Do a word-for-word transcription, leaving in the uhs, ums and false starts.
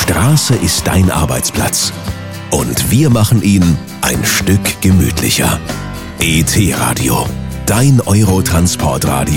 Straße ist dein Arbeitsplatz. Und wir machen ihn ein Stück gemütlicher. E T-Radio, dein Eurotransportradio.